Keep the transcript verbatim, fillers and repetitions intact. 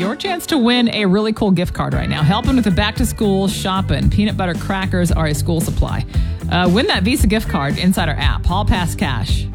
your chance to win a really cool gift card right now. Helping with the back-to-school shopping. Peanut butter crackers are a school supply. Uh, win that Visa gift card inside our app, Hall Pass Cash.